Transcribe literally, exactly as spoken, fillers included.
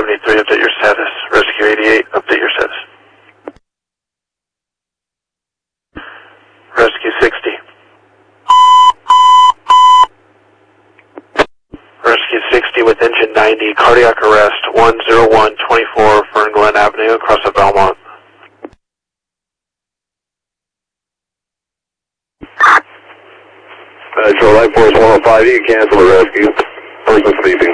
seventy-three, update your status. Rescue eighty-eight, update your status. Rescue sixty. Rescue sixty with engine ninety, cardiac arrest, one zero one two four Fern Glen Avenue across the Belmont. Uh, Show Life Force one oh five, you can cancel the rescue. Person sleeping.